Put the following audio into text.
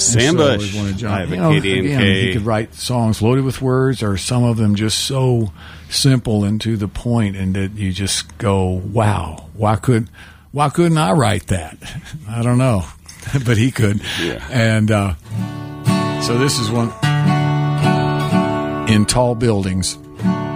Sam So I Bush. always wanted John. I have a KD&K. He could write songs loaded with words, or some of them just so simple and to the point, and that you just go, "Wow, why couldn't I write that?" I don't know, but he could. Yeah. And so this is one. In tall buildings,